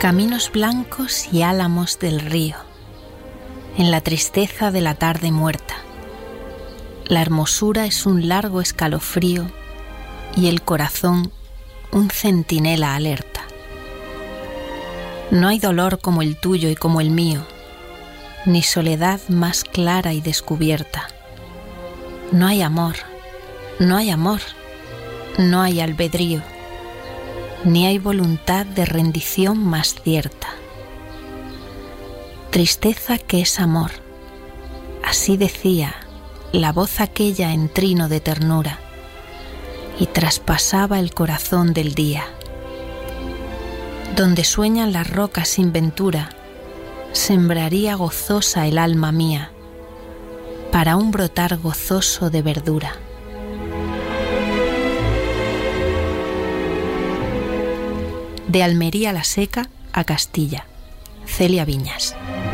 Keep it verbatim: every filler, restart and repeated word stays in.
Caminos blancos y álamos del río, en la tristeza de la tarde muerta. La hermosura es un largo escalofrío y el corazón un centinela alerta. No hay dolor como el tuyo y como el mío, ni soledad más clara y descubierta. No hay amor, no hay amor, no hay albedrío, ni hay voluntad de rendición más cierta. Tristeza que es amor, así decía la voz aquella en trino de ternura, y traspasaba el corazón del día. Donde sueñan las rocas sin ventura, sembraría gozosa el alma mía, para un brotar gozoso de verdura. De Almería la Seca a Castilla, Celia Viñas.